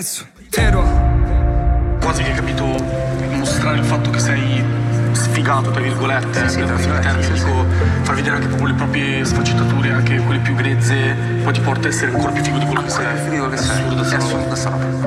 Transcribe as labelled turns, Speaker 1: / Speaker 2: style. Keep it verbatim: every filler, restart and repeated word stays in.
Speaker 1: Quasi che, capito, mostrare il fatto che sei sfigato, tra virgolette,
Speaker 2: sì, sì,
Speaker 1: per
Speaker 2: sì,
Speaker 1: termine,
Speaker 2: sì,
Speaker 1: dico, far vedere anche proprio le proprie sfaccettature, anche quelle più grezze, poi ti porta a essere ancora più figo di quello che sei.
Speaker 2: Figo che
Speaker 1: È
Speaker 2: sei.
Speaker 1: assurdo,
Speaker 2: È
Speaker 1: sta roba.
Speaker 2: assurdo sta roba.